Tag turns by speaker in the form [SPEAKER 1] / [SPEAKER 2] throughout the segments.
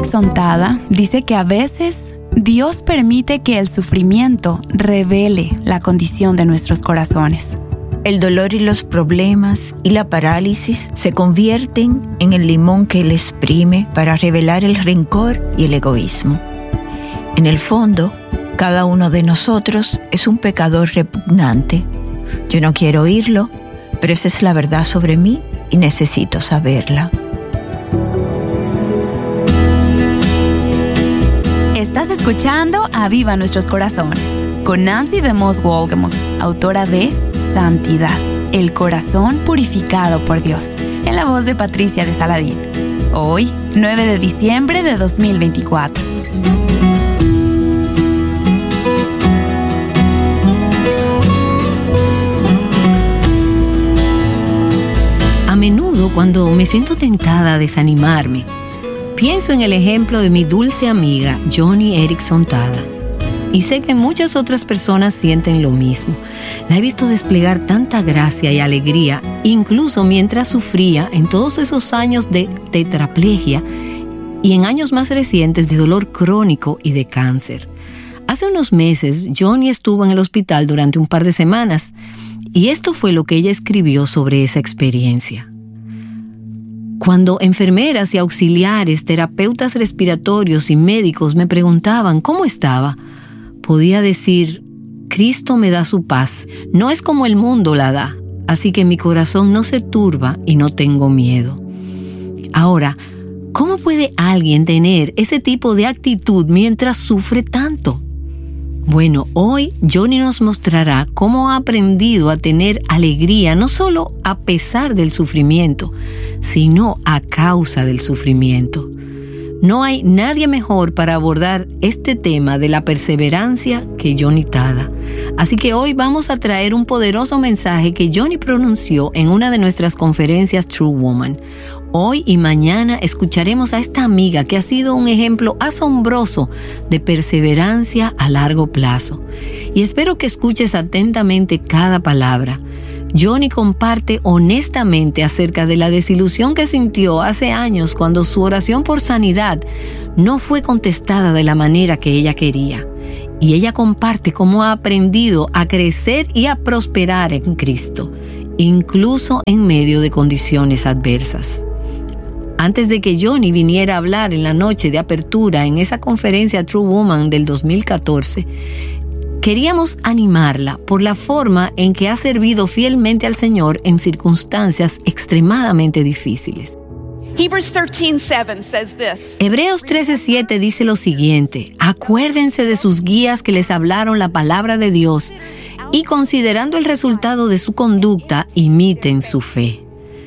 [SPEAKER 1] Erickson Tada dice que a veces Dios permite que el sufrimiento revele la condición de nuestros corazones.
[SPEAKER 2] El dolor y los problemas y la parálisis se convierten en el limón que Él exprime para revelar el rencor y el egoísmo. En el fondo, cada uno de nosotros es un pecador repugnante. Yo no quiero oírlo, pero esa es la verdad sobre mí y necesito saberla.
[SPEAKER 1] Estás escuchando Aviva Nuestros Corazones con Nancy DeMoss Wolgemuth, autora de Santidad, el corazón purificado por Dios, en la voz de Patricia de Saladín. Hoy, 9 de diciembre de 2024.
[SPEAKER 3] A menudo, cuando me siento tentada a desanimarme, pienso en el ejemplo de mi dulce amiga Joni Eareckson Tada. Y sé que muchas otras personas sienten lo mismo. La he visto desplegar tanta gracia y alegría, incluso mientras sufría en todos esos años de tetraplegia y en años más recientes de dolor crónico y de cáncer. Hace unos meses, Joni estuvo en el hospital durante un par de semanas y esto fue lo que ella escribió sobre esa experiencia. Cuando enfermeras y auxiliares, terapeutas respiratorios y médicos me preguntaban cómo estaba, podía decir: Cristo me da su paz, no es como el mundo la da, así que mi corazón no se turba y no tengo miedo. Ahora, ¿cómo puede alguien tener ese tipo de actitud mientras sufre tanto? Bueno, hoy Joni nos mostrará cómo ha aprendido a tener alegría no solo a pesar del sufrimiento, sino a causa del sufrimiento. No hay nadie mejor para abordar este tema de la perseverancia que Joni Tada. Así que hoy vamos a traer un poderoso mensaje que Joni pronunció en una de nuestras conferencias True Woman. Hoy y mañana escucharemos a esta amiga que ha sido un ejemplo asombroso de perseverancia a largo plazo. Y espero que escuches atentamente cada palabra. Joni comparte honestamente acerca de la desilusión que sintió hace años cuando su oración por sanidad no fue contestada de la manera que ella quería. Y ella comparte cómo ha aprendido a crecer y a prosperar en Cristo, incluso en medio de condiciones adversas. Antes de que Joni viniera a hablar en la noche de apertura en esa conferencia True Woman del 2014, queríamos animarla por la forma en que ha servido fielmente al Señor en circunstancias extremadamente difíciles.
[SPEAKER 4] Hebrews 13:7 says this.
[SPEAKER 3] Hebreos 13:7 dice lo siguiente: acuérdense de sus guías que les hablaron la palabra de Dios y considerando el resultado de su conducta, imiten su fe.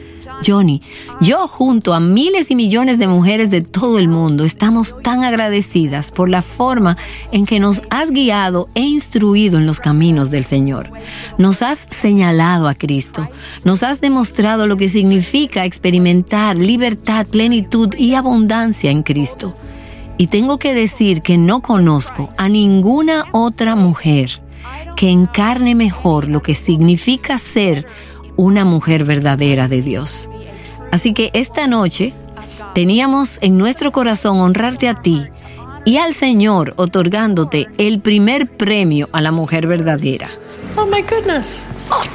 [SPEAKER 3] Joni, yo junto a miles y millones de mujeres de todo el mundo estamos tan agradecidas por la forma en que nos has guiado e instruido en los caminos del Señor. Nos has señalado a Cristo, nos has demostrado lo que significa experimentar libertad, plenitud y abundancia en Cristo. Y tengo que decir que no conozco a ninguna otra mujer que encarne mejor lo que significa ser una mujer verdadera de Dios. Así que esta noche teníamos en nuestro corazón honrarte a ti y al Señor otorgándote el primer premio a la mujer verdadera.
[SPEAKER 5] Oh my goodness. Oh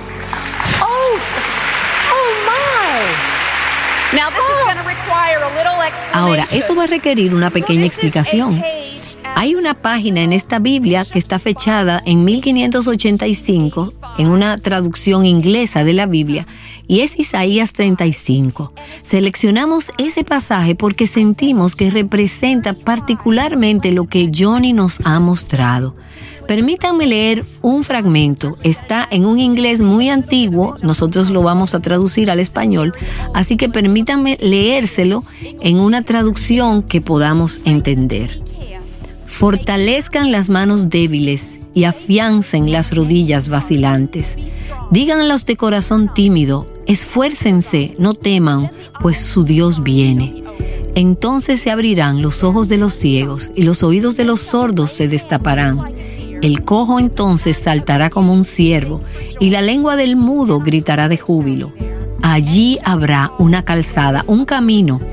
[SPEAKER 5] my.
[SPEAKER 4] Now this is going to require a little explanation.
[SPEAKER 3] Ahora, esto va a requerir una pequeña explicación. Hay una página en esta Biblia que está fechada en 1585 en una traducción inglesa de la Biblia y es Isaías 35. Seleccionamos ese pasaje porque sentimos que representa particularmente lo que Joni nos ha mostrado. Permítanme leer un fragmento. Está en un inglés muy antiguo, nosotros lo vamos a traducir al español, así que permítanme leérselo en una traducción que podamos entender. Fortalezcan las manos débiles y afiancen las rodillas vacilantes. Digan a los de corazón tímido, esfuércense, no teman, pues su Dios viene. Entonces se abrirán los ojos de los ciegos y los oídos de los sordos se destaparán. El cojo entonces saltará como un ciervo y la lengua del mudo gritará de júbilo. Allí habrá una calzada, un camino,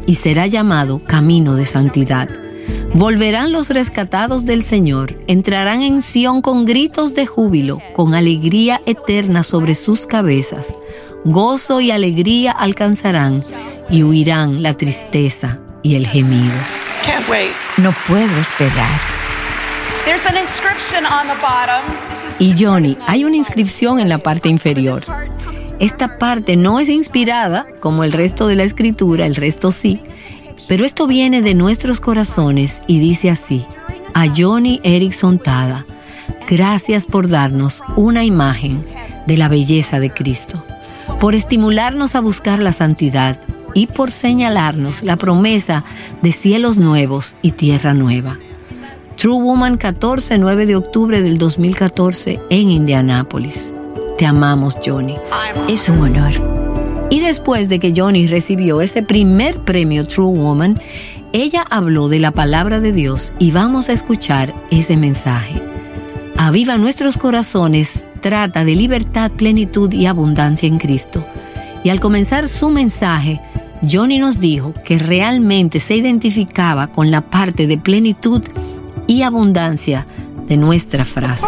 [SPEAKER 3] y será llamado Camino de Santidad. Volverán los rescatados del Señor, entrarán en Sión con gritos de júbilo, con alegría eterna sobre sus cabezas. Gozo y alegría alcanzarán y huirán la tristeza y el gemido.
[SPEAKER 5] Can't wait.
[SPEAKER 2] No puedo esperar.
[SPEAKER 4] There's an inscription on the bottom.
[SPEAKER 3] Y Johnny, hay una inscripción en la parte inferior. Esta parte no es inspirada, como el resto de la escritura, el resto sí, pero esto viene de nuestros corazones y dice así: a Joni Eareckson Tada, gracias por darnos una imagen de la belleza de Cristo, por estimularnos a buscar la santidad y por señalarnos la promesa de cielos nuevos y tierra nueva. True Woman 14, 9 de octubre del 2014 en Indianápolis. Te amamos, Joni.
[SPEAKER 2] Es un honor.
[SPEAKER 3] Y después de que Joni recibió ese primer premio True Woman, ella habló de la palabra de Dios y vamos a escuchar ese mensaje. Aviva nuestros corazones trata de libertad, plenitud y abundancia en Cristo. Y al comenzar su mensaje, Joni nos dijo que realmente se identificaba con la parte de plenitud y abundancia de nuestra frase.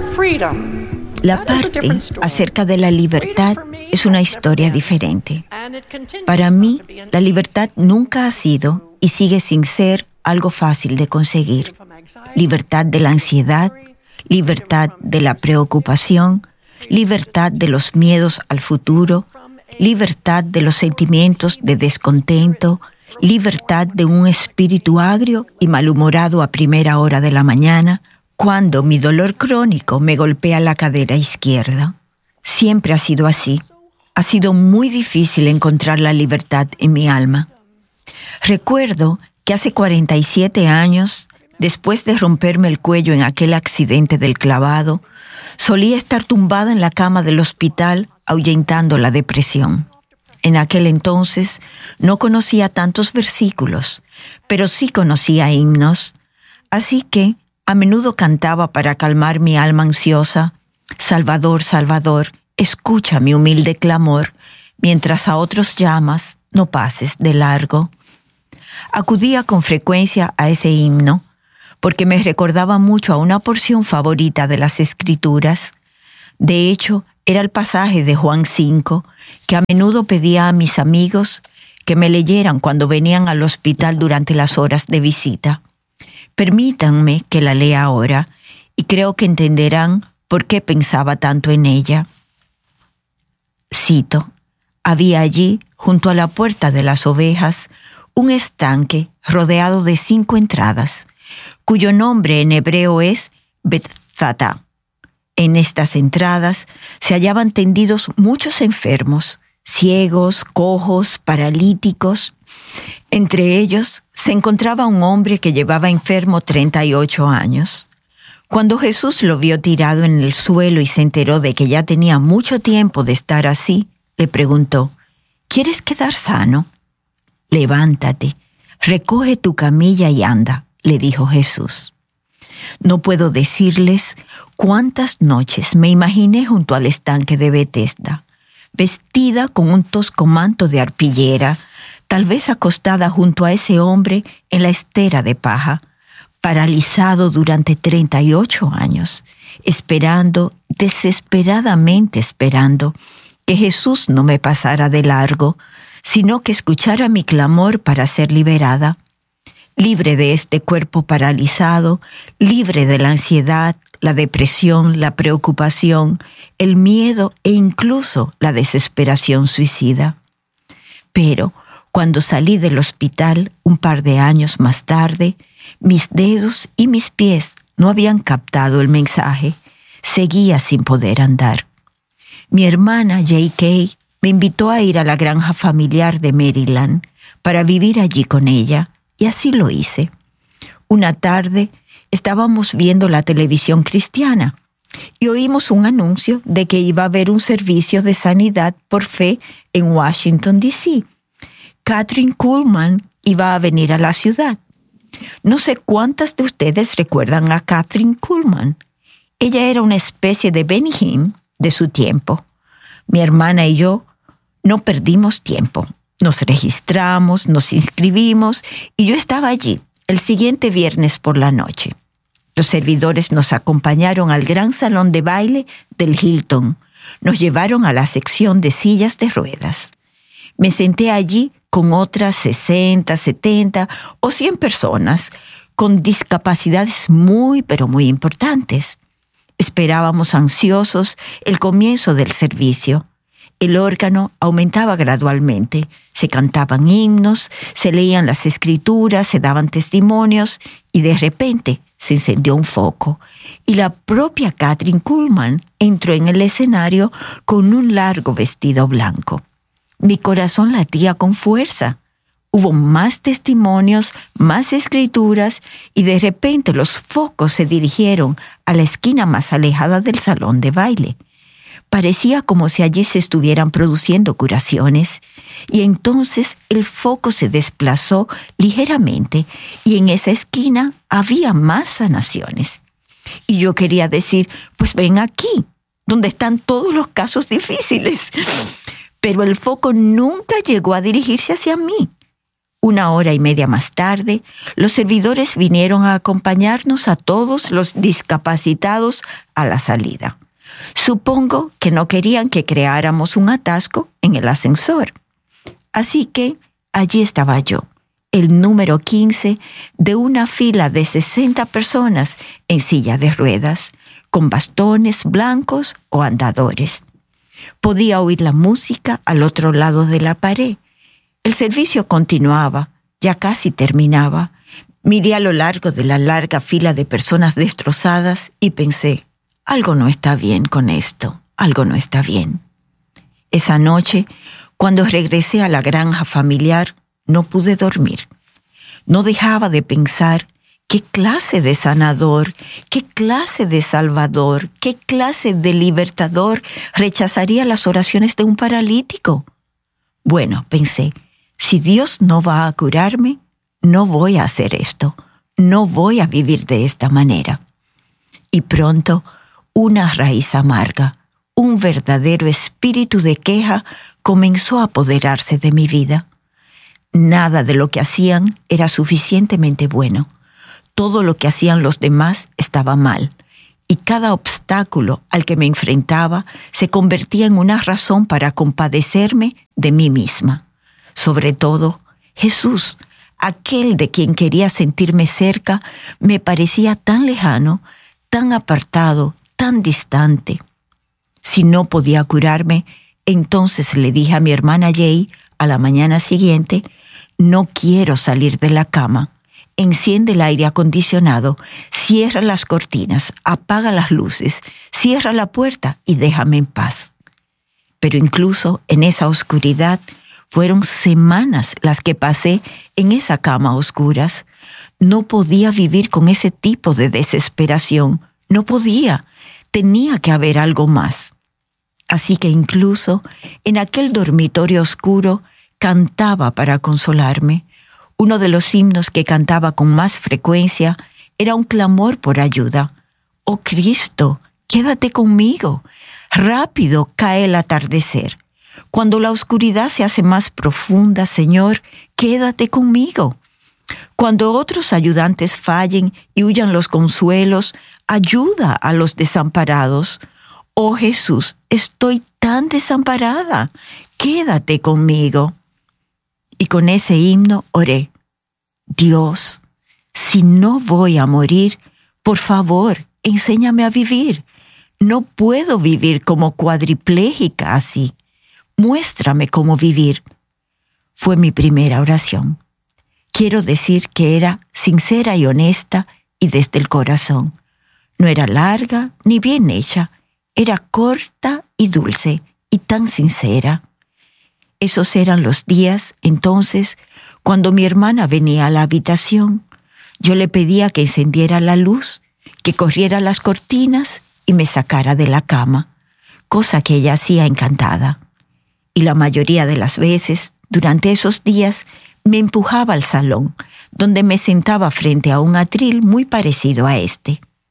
[SPEAKER 2] La parte acerca de la libertad es una historia diferente. Para mí, la libertad nunca ha sido y sigue sin ser algo fácil de conseguir. Libertad de la ansiedad, libertad de la preocupación, libertad de los miedos al futuro, libertad de los sentimientos de descontento, libertad de un espíritu agrio y malhumorado a primera hora de la mañana, cuando mi dolor crónico me golpea la cadera izquierda. Siempre ha sido así. Ha sido muy difícil encontrar la libertad en mi alma. Recuerdo que hace 47 años, después de romperme el cuello en aquel accidente del clavado, solía estar tumbada en la cama del hospital ahuyentando la depresión. En aquel entonces no conocía tantos versículos, pero sí conocía himnos, así que a menudo cantaba para calmar mi alma ansiosa: Salvador, Salvador, escucha mi humilde clamor, mientras a otros llamas, no pases de largo. Acudía con frecuencia a ese himno, porque me recordaba mucho a una porción favorita de las Escrituras. De hecho, era el pasaje de Juan 5, que a menudo pedía a mis amigos que me leyeran cuando venían al hospital durante las horas de visita. Permítanme que la lea ahora, y creo que entenderán por qué pensaba tanto en ella. Cito: había allí, junto a la puerta de las ovejas, un estanque rodeado de 5 entradas, cuyo nombre en hebreo es Bethzatá. En estas entradas se hallaban tendidos muchos enfermos, ciegos, cojos, paralíticos. Entre ellos se encontraba un hombre que llevaba enfermo 38 años. Cuando Jesús lo vio tirado en el suelo y se enteró de que ya tenía mucho tiempo de estar así, le preguntó: ¿quieres quedar sano? Levántate, recoge tu camilla y anda, le dijo Jesús. No puedo decirles cuántas noches me imaginé junto al estanque de Bethesda, vestida con un tosco manto de arpillera, tal vez acostada junto a ese hombre en la estera de paja, paralizado durante 38 años, esperando, desesperadamente esperando, que Jesús no me pasara de largo, sino que escuchara mi clamor para ser liberada, libre de este cuerpo paralizado, libre de la ansiedad, la depresión, la preocupación, el miedo e incluso la desesperación suicida. Pero cuando salí del hospital un par de años más tarde, mis dedos y mis pies no habían captado el mensaje. Seguía sin poder andar. Mi hermana J.K. me invitó a ir a la granja familiar de Maryland para vivir allí con ella, y así lo hice. Una tarde estábamos viendo la televisión cristiana y oímos un anuncio de que iba a haber un servicio de sanidad por fe en Washington, D.C. Kathryn Kuhlman iba a venir a la ciudad. No sé cuántas de ustedes recuerdan a Kathryn Kuhlman. Ella era una especie de Benny Hinn de su tiempo. Mi hermana y yo no perdimos tiempo. Nos registramos, nos inscribimos y yo estaba allí el siguiente viernes por la noche. Los servidores nos acompañaron al gran salón de baile del Hilton. Nos llevaron a la sección de sillas de ruedas. Me senté allí con otras 60, 70 o 100 personas con discapacidades muy, pero muy importantes. Esperábamos ansiosos el comienzo del servicio. El órgano aumentaba gradualmente. Se cantaban himnos, se leían las escrituras, se daban testimonios y de repente se encendió un foco y la propia Kathryn Kuhlman entró en el escenario con un largo vestido blanco. Mi corazón latía con fuerza. Hubo más testimonios, más escrituras y de repente los focos se dirigieron a la esquina más alejada del salón de baile. Parecía como si allí se estuvieran produciendo curaciones y entonces el foco se desplazó ligeramente y en esa esquina había más sanaciones. Y yo quería decir, pues ven aquí, donde están todos los casos difíciles. Pero el foco nunca llegó a dirigirse hacia mí. 1 hora y media más tarde, los servidores vinieron a acompañarnos a todos los discapacitados a la salida. Supongo que no querían que creáramos un atasco en el ascensor. Así que allí estaba yo, el número 15 de una fila de 60 personas en silla de ruedas, con bastones blancos o andadores. Podía oír la música al otro lado de la pared. El servicio continuaba, ya casi terminaba. Miré a lo largo de la larga fila de personas destrozadas y pensé, algo no está bien con esto, algo no está bien. Esa noche, cuando regresé a la granja familiar, no pude dormir. No dejaba de pensar qué clase de sanador, qué clase de salvador, qué clase de libertador rechazaría las oraciones de un paralítico. Bueno, pensé, si Dios no va a curarme, no voy a hacer esto, no voy a vivir de esta manera. Y pronto, una raíz amarga, un verdadero espíritu de queja comenzó a apoderarse de mi vida. Nada de lo que hacían era suficientemente bueno. Todo lo que hacían los demás estaba mal, y cada obstáculo al que me enfrentaba se convertía en una razón para compadecerme de mí misma. Sobre todo, Jesús, aquel de quien quería sentirme cerca, me parecía tan lejano, tan apartado, tan distante. Si no podía curarme, entonces le dije a mi hermana Jay a la mañana siguiente, no quiero salir de la cama. Enciende el aire acondicionado, cierra las cortinas, apaga las luces, cierra la puerta y déjame en paz. Pero incluso en esa oscuridad, fueron semanas las que pasé en esa cama a oscuras. No podía vivir con ese tipo de desesperación. No podía. Tenía que haber algo más. Así que incluso en aquel dormitorio oscuro cantaba para consolarme. Uno de los himnos que cantaba con más frecuencia era un clamor por ayuda. «Oh Cristo, quédate conmigo. Rápido cae el atardecer. Cuando la oscuridad se hace más profunda, Señor, quédate conmigo. Cuando otros ayudantes fallen y huyan los consuelos, ayuda a los desamparados. Oh Jesús, estoy tan desamparada. Quédate conmigo». Y con ese himno oré. Dios, si no voy a morir, por favor, enséñame a vivir. No puedo vivir como cuadripléjica así. Muéstrame cómo vivir. Fue mi primera oración. Quiero decir que era sincera y honesta y desde el corazón. No era larga ni bien hecha, era corta y dulce y tan sincera. Esos eran los días, entonces, cuando mi hermana venía a la habitación. Yo le pedía que encendiera la luz, que corriera las cortinas y me sacara de la cama, cosa que ella hacía encantada. Y la mayoría de las veces, durante esos días, me empujaba al salón, donde me sentaba frente a un atril muy parecido a este.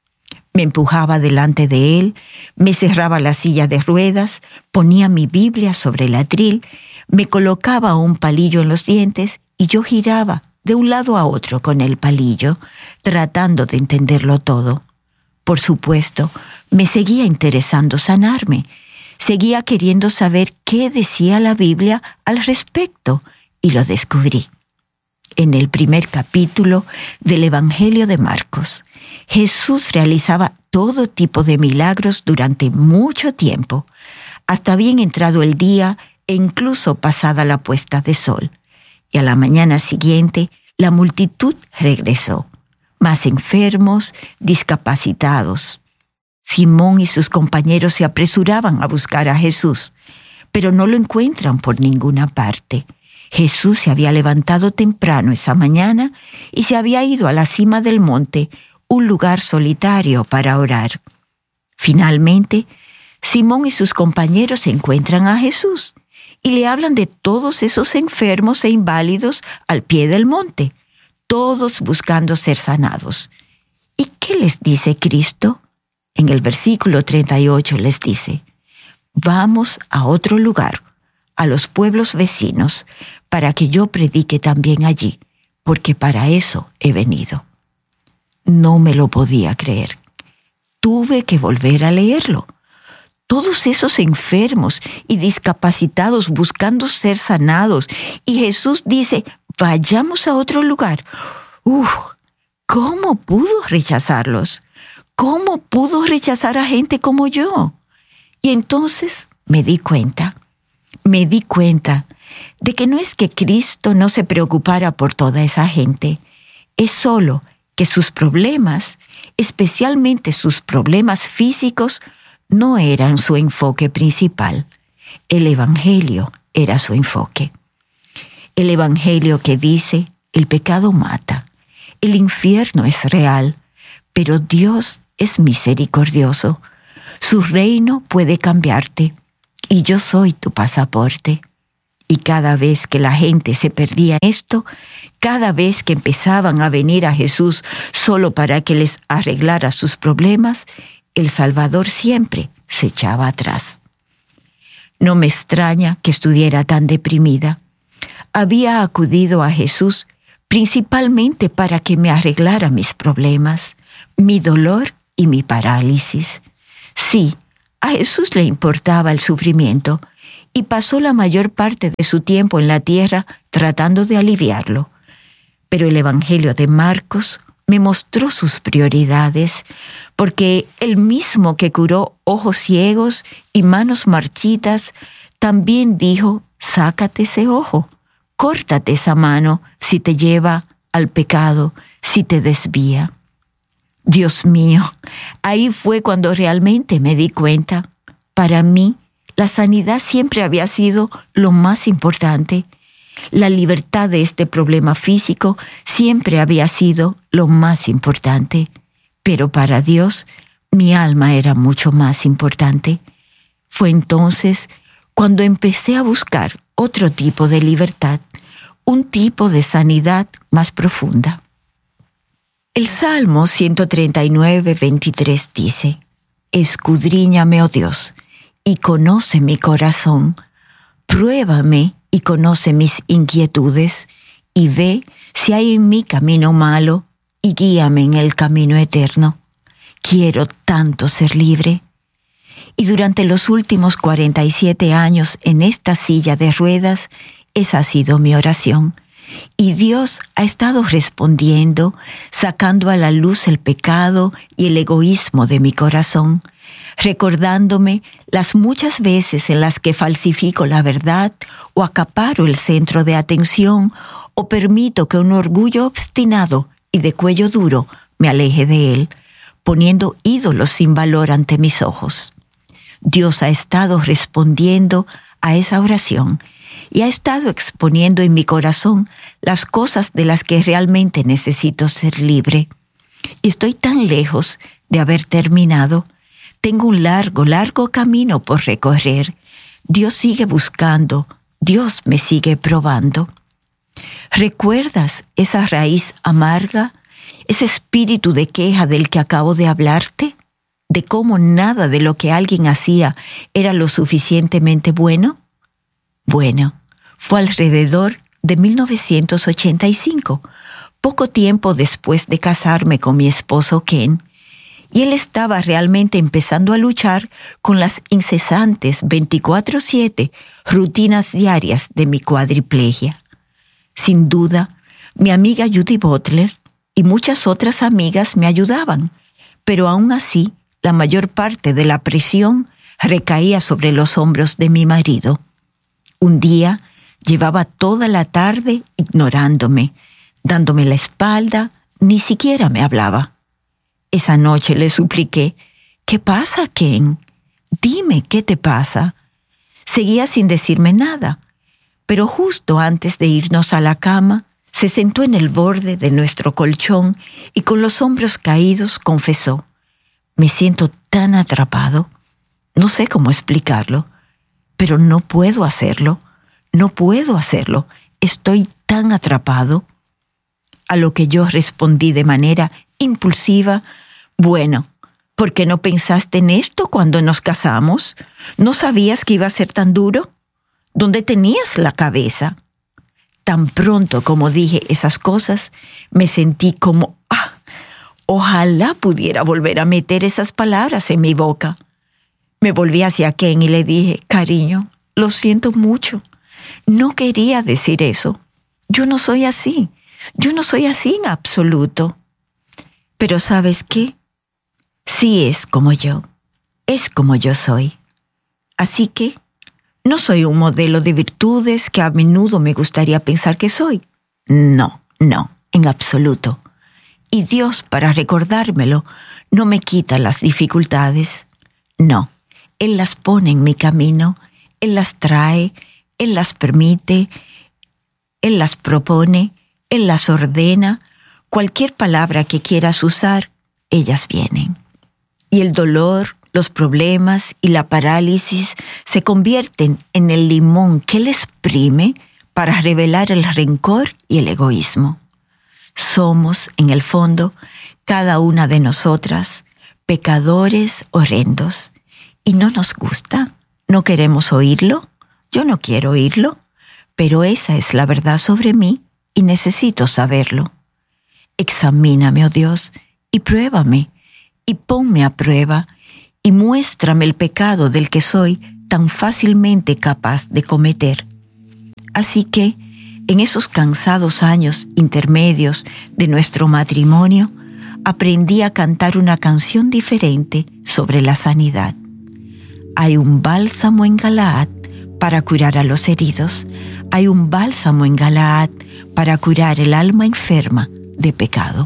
[SPEAKER 2] Me empujaba delante de él, me cerraba la silla de ruedas, ponía mi Biblia sobre el atril, me colocaba un palillo en los dientes y yo giraba de un lado a otro con el palillo, tratando de entenderlo todo. Por supuesto, me seguía interesando sanarme. Seguía queriendo saber qué decía la Biblia al respecto, y lo descubrí. En el primer capítulo del Evangelio de Marcos, Jesús realizaba todo tipo de milagros durante mucho tiempo, hasta bien entrado el día e incluso pasada la puesta de sol. Y a la mañana siguiente, la multitud regresó, más enfermos, discapacitados. Simón y sus compañeros se apresuraban a buscar a Jesús, pero no lo encuentran por ninguna parte. Jesús se había levantado temprano esa mañana y se había ido a la cima del monte, un lugar solitario para orar. Finalmente, Simón y sus compañeros encuentran a Jesús y le hablan de todos esos enfermos e inválidos al pie del monte, todos buscando ser sanados. ¿Y qué les dice Cristo? En el versículo 38 les dice: vamos a otro lugar, a los pueblos vecinos, para que yo predique también allí, porque para eso he venido. No me lo podía creer. Tuve que volver a leerlo. Todos esos enfermos y discapacitados buscando ser sanados, y Jesús dice: vayamos a otro lugar. ¿Cómo pudo rechazarlos? ¿Cómo pudo rechazar a gente como yo? Y entonces me di cuenta de que no es que Cristo no se preocupara por toda esa gente, es solo que sus problemas, especialmente sus problemas físicos, no eran su enfoque principal. El Evangelio era su enfoque. El Evangelio que dice: el pecado mata, el infierno es real, pero Dios es misericordioso. Su reino puede cambiarte y yo soy tu pasaporte. Y cada vez que la gente se perdía en esto, cada vez que empezaban a venir a Jesús solo para que les arreglara sus problemas, el Salvador siempre se echaba atrás. No me extraña que estuviera tan deprimida. Había acudido a Jesús principalmente para que me arreglara mis problemas, mi dolor y mi parálisis. Sí, a Jesús le importaba el sufrimiento y pasó la mayor parte de su tiempo en la tierra tratando de aliviarlo. Pero el Evangelio de Marcos me mostró sus prioridades, porque el mismo que curó ojos ciegos y manos marchitas, también dijo: sácate ese ojo, córtate esa mano si te lleva al pecado, si te desvía. Dios mío, ahí fue cuando realmente me di cuenta. Para mí, la sanidad siempre había sido lo más importante. La libertad de este problema físico siempre había sido lo más importante. Pero para Dios, mi alma era mucho más importante. Fue entonces cuando empecé a buscar otro tipo de libertad, un tipo de sanidad más profunda. El Salmo 139, 23 dice: escudriñame, oh Dios, y conoce mi corazón, pruébame y conoce mis inquietudes, y ve si hay en mí camino malo, y guíame en el camino eterno. Quiero tanto ser libre. Y durante los últimos 47 años en esta silla de ruedas, esa ha sido mi oración. Y Dios ha estado respondiendo, sacando a la luz el pecado y el egoísmo de mi corazón, recordándome las muchas veces en las que falsifico la verdad o acaparo el centro de atención o permito que un orgullo obstinado y de cuello duro me aleje de él, poniendo ídolos sin valor ante mis ojos. Dios ha estado respondiendo a esa oración y ha estado exponiendo en mi corazón las cosas de las que realmente necesito ser libre. Y estoy tan lejos de haber terminado. Tengo un largo camino por recorrer. Dios sigue buscando, Dios me sigue probando. ¿Recuerdas esa raíz amarga, ese espíritu de queja del que acabo de hablarte? de cómo nada de lo que alguien hacía era lo suficientemente bueno? Bueno, fue alrededor de 1985, poco tiempo después de casarme con mi esposo Ken, y él estaba realmente empezando a luchar con las incesantes 24/7 rutinas diarias de mi cuadriplegia. Sin duda, mi amiga Judy Butler y muchas otras amigas me ayudaban, pero aún así, la mayor parte de la presión recaía sobre los hombros de mi marido. Un día, llevaba toda la tarde ignorándome, dándome la espalda, ni siquiera me hablaba. Esa noche le supliqué, ¿qué pasa, Ken? Dime, ¿qué te pasa? Seguía sin decirme nada, pero justo antes de irnos a la cama, se sentó en el borde de nuestro colchón y con los hombros caídos confesó, me siento tan atrapado, no sé cómo explicarlo, pero no puedo hacerlo, estoy tan atrapado. A lo que yo respondí de manera impulsiva, bueno, ¿por qué no pensaste en esto cuando nos casamos? ¿No sabías que iba a ser tan duro? ¿Dónde tenías la cabeza? Tan pronto como dije esas cosas, me sentí como, ojalá pudiera volver a meter esas palabras en mi boca. Me volví hacia Ken y le dije, cariño, lo siento mucho. No quería decir eso. Yo no soy así en absoluto. Pero ¿sabes qué? Sí es como yo soy. Así que no soy un modelo de virtudes que a menudo me gustaría pensar que soy. No, en absoluto. Y Dios, para recordármelo, no me quita las dificultades. No, Él las pone en mi camino, Él las trae, Él las permite, Él las propone, Él las ordena. Cualquier palabra que quieras usar, ellas vienen. Y el dolor, los problemas y la parálisis se convierten en el limón que Él exprime para revelar el rencor y el egoísmo. Somos, en el fondo, cada una de nosotras, pecadores horrendos. Y no nos gusta, no queremos oírlo, yo no quiero oírlo, pero esa es la verdad sobre mí y necesito saberlo. Examíname, oh Dios, y pruébame, y ponme a prueba, y muéstrame el pecado del que soy tan fácilmente capaz de cometer. Así que, en esos cansados años intermedios de nuestro matrimonio, aprendí a cantar una canción diferente sobre la sanidad. Hay un bálsamo en Galaad para curar a los heridos. Hay un bálsamo en Galaad para curar el alma enferma de pecado.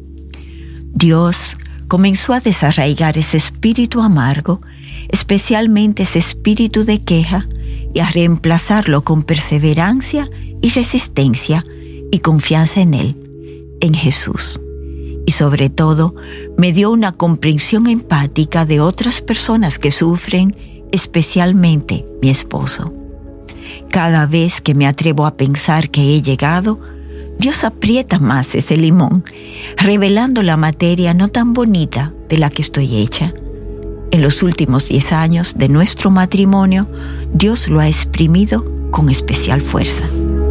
[SPEAKER 2] Dios comenzó a desarraigar ese espíritu amargo, especialmente ese espíritu de queja, y a reemplazarlo con perseverancia y resistencia y confianza en Él, en Jesús. Y sobre todo, me dio una comprensión empática de otras personas que sufren, especialmente mi esposo. Cada vez que me atrevo a pensar que he llegado, Dios aprieta más ese limón, revelando la materia no tan bonita de la que estoy hecha. En los últimos 10 años de nuestro matrimonio, Dios lo ha exprimido con especial fuerza.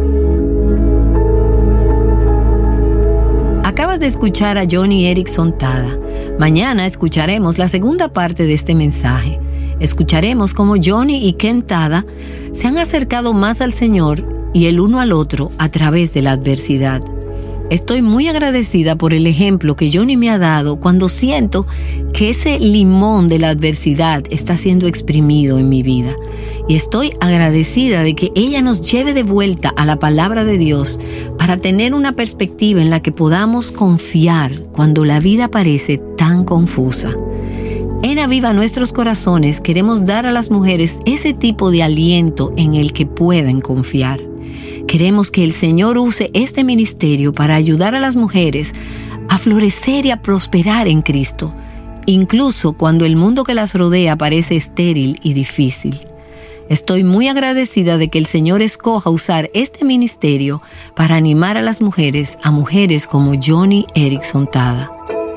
[SPEAKER 3] Acabas de escuchar a Joni Eareckson Tada. Mañana escucharemos la segunda parte de este mensaje. Escucharemos cómo Joni y Ken Tada se han acercado más al Señor y el uno al otro a través de la adversidad. Estoy muy agradecida por el ejemplo que Joni me ha dado cuando siento que ese limón de la adversidad está siendo exprimido en mi vida. Y estoy agradecida de que ella nos lleve de vuelta a la palabra de Dios para tener una perspectiva en la que podamos confiar cuando la vida parece tan confusa. En Aviva Nuestros Corazones queremos dar a las mujeres ese tipo de aliento en el que pueden confiar. Queremos que el Señor use este ministerio para ayudar a las mujeres a florecer y a prosperar en Cristo, incluso cuando el mundo que las rodea parece estéril y difícil. Estoy muy agradecida de que el Señor escoja usar este ministerio para animar a las mujeres como Joni Eareckson Tada.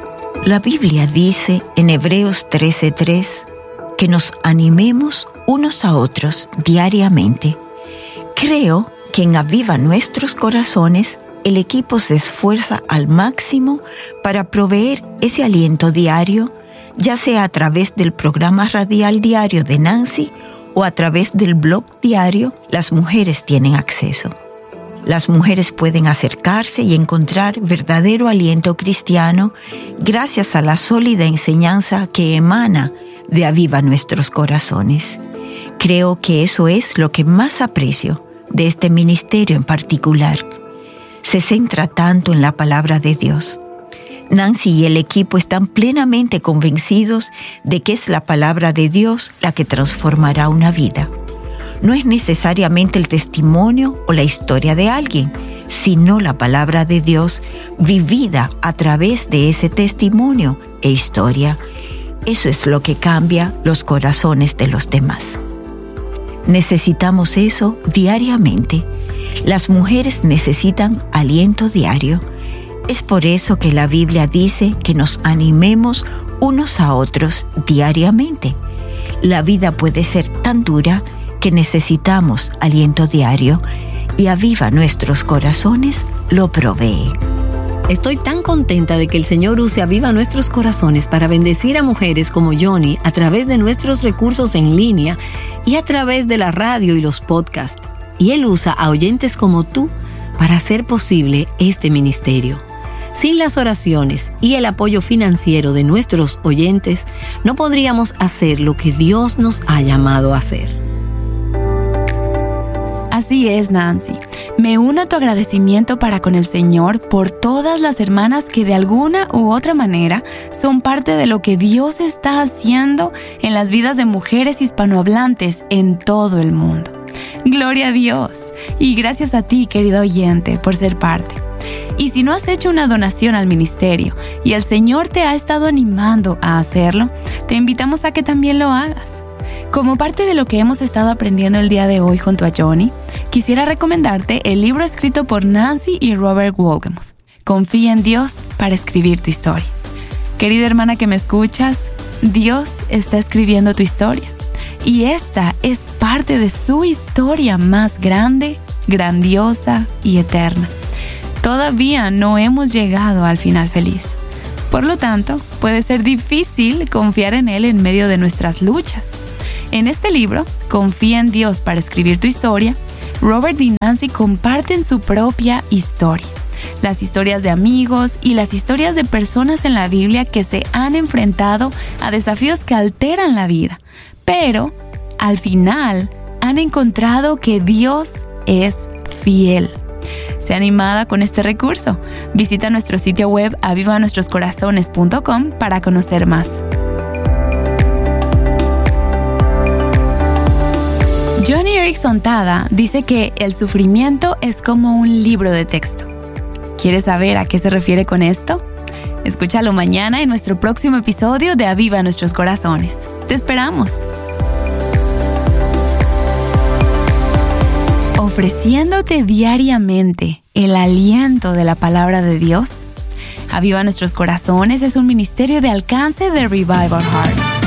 [SPEAKER 2] La Biblia dice en Hebreos 13:3 que nos animemos unos a otros diariamente. Creo que en Aviva Nuestros Corazones el equipo se esfuerza al máximo para proveer ese aliento diario, ya sea a través del programa radial diario de Nancy o a través del blog diario. Las mujeres tienen acceso. Las mujeres pueden acercarse y encontrar verdadero aliento cristiano gracias a la sólida enseñanza que emana de Aviva Nuestros Corazones. Creo que eso es lo que más aprecio de este ministerio en particular. Se centra tanto en la palabra de Dios. Nancy y el equipo están plenamente convencidos de que es la palabra de Dios la que transformará una vida. No es necesariamente el testimonio o la historia de alguien, sino la palabra de Dios vivida a través de ese testimonio e historia. Eso es lo que cambia los corazones de los demás. Necesitamos eso diariamente. Las mujeres necesitan aliento diario. Es por eso que la Biblia dice que nos animemos unos a otros diariamente. La vida puede ser tan dura que necesitamos aliento diario y Aviva Nuestros Corazones lo provee.
[SPEAKER 3] Estoy tan contenta de que el Señor use Aviva Nuestros Corazones para bendecir a mujeres como Johnny a través de nuestros recursos en línea y a través de la radio y los podcasts. Y Él usa a oyentes como tú para hacer posible este ministerio. Sin las oraciones y el apoyo financiero de nuestros oyentes, no podríamos hacer lo que Dios nos ha llamado a hacer.
[SPEAKER 1] Así es, Nancy. Me uno a tu agradecimiento para con el Señor por todas las hermanas que de alguna u otra manera son parte de lo que Dios está haciendo en las vidas de mujeres hispanohablantes en todo el mundo. Gloria a Dios. Y gracias a ti, querido oyente, por ser parte. Y si no has hecho una donación al ministerio y el Señor te ha estado animando a hacerlo, te invitamos a que también lo hagas. Como parte de lo que hemos estado aprendiendo el día de hoy junto a Johnny, quisiera recomendarte el libro escrito por Nancy y Robert Wolgemuth, Confía en Dios para escribir tu historia. Querida hermana que me escuchas, Dios está escribiendo tu historia. Y esta es parte de su historia más grande, grandiosa y eterna. Todavía no hemos llegado al final feliz. Por lo tanto, puede ser difícil confiar en Él en medio de nuestras luchas. En este libro, Confía en Dios para escribir tu historia, Robert y Nancy comparten su propia historia. Las historias de amigos y las historias de personas en la Biblia que se han enfrentado a desafíos que alteran la vida, pero al final han encontrado que Dios es fiel. Sé animada con este recurso. Visita nuestro sitio web avivanuestroscorazones.com para conocer más. Joni Eareckson Tada dice que el sufrimiento es como un libro de texto. ¿Quieres saber a qué se refiere con esto? Escúchalo mañana en nuestro próximo episodio de Aviva Nuestros Corazones. ¡Te esperamos! Ofreciéndote diariamente el aliento de la palabra de Dios, Aviva Nuestros Corazones es un ministerio de alcance de Revival Heart.